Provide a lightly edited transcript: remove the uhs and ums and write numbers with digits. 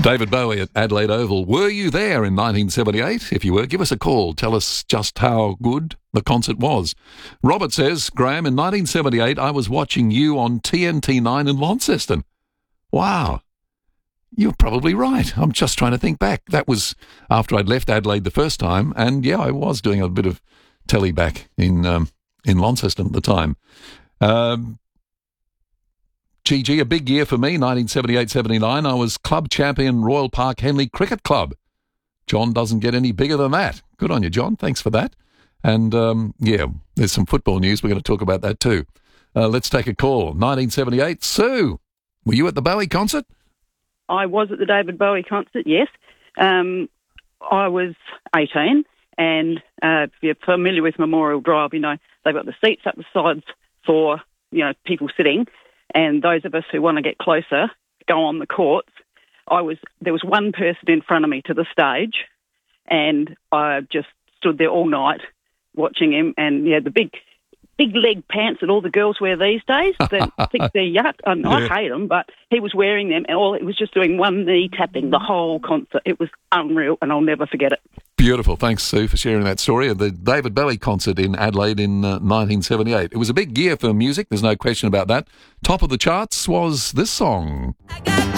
David Bowie at Adelaide Oval. Were you there in 1978? If you were, give us a call. Tell us just how good the concert was. Robert says, Graham, in 1978, I was watching you on TNT9 in Launceston. Wow. You're probably right. I'm just trying to think back. That was after I'd left Adelaide the first time, and yeah, I was doing a bit of telly back in Launceston at the time. GG, a big year for me, 1978-79. I was club champion Royal Park Henley Cricket Club. John doesn't get any bigger than that. Good on you, John. Thanks for that. And, yeah, there's some football news. We're going to talk about that too. Let's take a call. 1978. Sue, were you at the Bowie concert? I was at the David Bowie concert, yes. I was 18, and if you're familiar with Memorial Drive, you know, they've got the seats up the sides for, you know, people sitting, and those of us who want to get closer go on the courts. There was one person in front of me to the stage, and I just stood there all night watching him, and yeah, the big leg pants that all the girls wear these days. I think they're yuck. I hate them, but he was wearing them, and it was just doing one knee tapping the whole concert. It was unreal, and I'll never forget it. Beautiful. Thanks, Sue, for sharing that story of the David Bowie concert in Adelaide in 1978. It was a big year for music. There's no question about that. Top of the charts was this song.